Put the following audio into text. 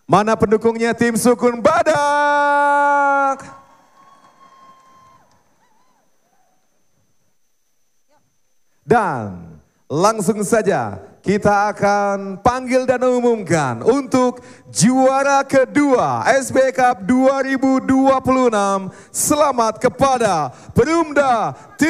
Mana pendukungnya tim Sukun Badak? Dan langsung saja kita akan panggil dan umumkan untuk juara kedua SBK Cup 2026. Selamat kepada Perumda